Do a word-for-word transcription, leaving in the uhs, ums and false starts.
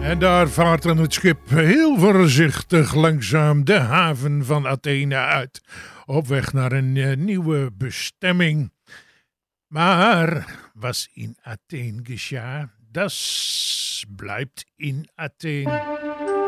En daar vaart dan het schip heel voorzichtig langzaam de haven van Athene uit. Op weg naar een uh, nieuwe bestemming. Maar was in Athene geschah, das bleibt in Athene.